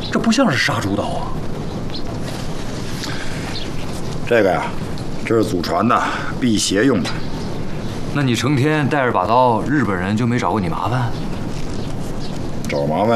这不像是杀猪刀啊。 这个呀，这是祖传的，辟邪用的。 那你成天带着把刀，日本人就没找过你麻烦？ 找麻烦